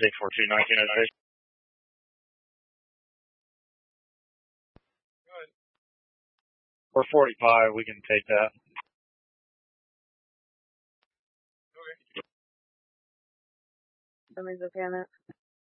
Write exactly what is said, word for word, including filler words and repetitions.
eight four two nineteen oh six. Or forty-five, we can take that. Somebody's okay on that?